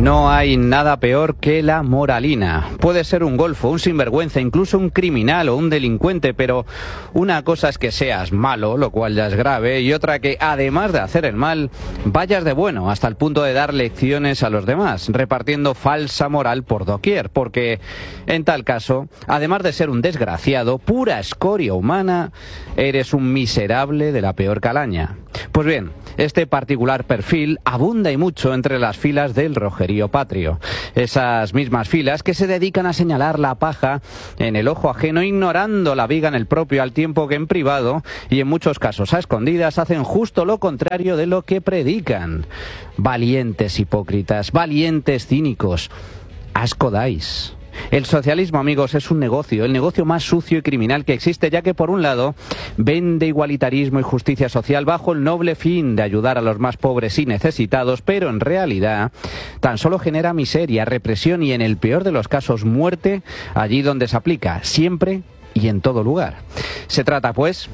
No hay nada peor que la moralina. Puede ser un golfo, un sinvergüenza, incluso un criminal o un delincuente, pero una cosa es que seas malo, lo cual ya es grave, y otra que, además de hacer el mal, vayas de bueno hasta el punto de dar lecciones a los demás, repartiendo falsa moral por doquier, porque en tal caso, además de ser un desgraciado, pura escoria humana, eres un miserable de la peor calaña. Pues bien, este particular perfil abunda y mucho entre las filas del rojerío patrio. Esas mismas filas que se dedican a señalar la paja en el ojo ajeno, ignorando la viga en el propio, al tiempo que en privado, y en muchos casos a escondidas, hacen justo lo contrario de lo que predican. Valientes hipócritas, valientes cínicos, asco dais. El socialismo, amigos, es un negocio, el negocio más sucio y criminal que existe, ya que por un lado vende igualitarismo y justicia social bajo el noble fin de ayudar a los más pobres y necesitados, pero en realidad tan solo genera miseria, represión y, en el peor de los casos, muerte allí donde se aplica, siempre y en todo lugar. Se trata, pues,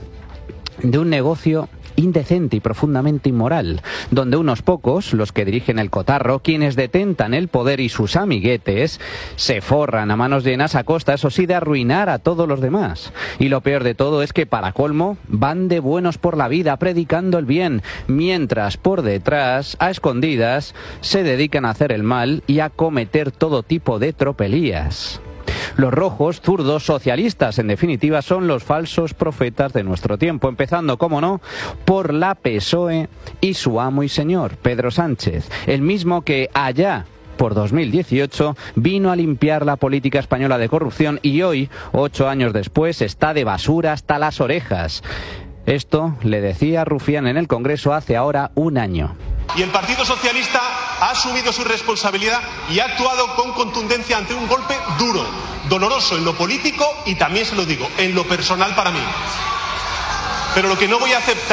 de un negocio indecente y profundamente inmoral, donde unos pocos, los que dirigen el cotarro, quienes detentan el poder y sus amiguetes, se forran a manos llenas a costa, eso sí, de arruinar a todos los demás. Y lo peor de todo es que, para colmo, van de buenos por la vida predicando el bien, mientras por detrás, a escondidas, se dedican a hacer el mal y a cometer todo tipo de tropelías. Los rojos, zurdos, socialistas, en definitiva, son los falsos profetas de nuestro tiempo, empezando, como no, por la PSOE y su amo y señor, Pedro Sánchez, el mismo que allá por 2018 vino a limpiar la política española de corrupción y hoy, 8 años después, está de basura hasta las orejas. Esto le decía Rufián en el Congreso hace ahora un año. Y el Partido Socialista ha asumido su responsabilidad y ha actuado con contundencia ante un golpe duro, doloroso en lo político y, también se lo digo, en lo personal para mí. Pero lo que no voy a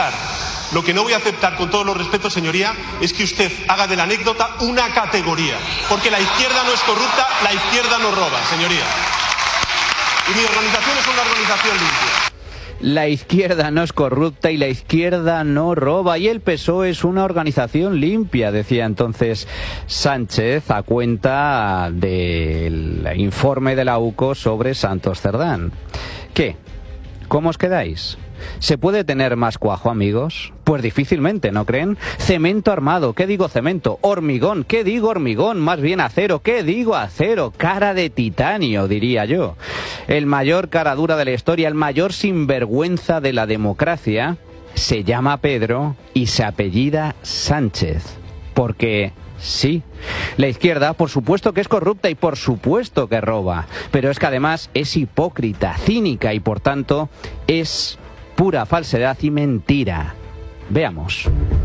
aceptar con todos los respetos, señoría, es que usted haga de la anécdota una categoría. Porque la izquierda no es corrupta, la izquierda no roba, señoría. Y mi organización es una organización limpia. La izquierda no es corrupta y la izquierda no roba, y el PSOE es una organización limpia, decía entonces Sánchez a cuenta del informe de la UCO sobre Santos Cerdán. ¿Qué? ¿Cómo os quedáis? ¿Se puede tener más cuajo, amigos? Pues difícilmente, ¿no creen? Cemento armado, ¿qué digo cemento? Hormigón, ¿qué digo hormigón? Más bien acero, ¿qué digo acero? Cara de titanio, diría yo. El mayor cara dura de la historia, el mayor sinvergüenza de la democracia, se llama Pedro y se apellida Sánchez. Porque sí, la izquierda por supuesto que es corrupta y por supuesto que roba, pero es que además es hipócrita, cínica y por tanto es pura falsedad y mentira. Veamos.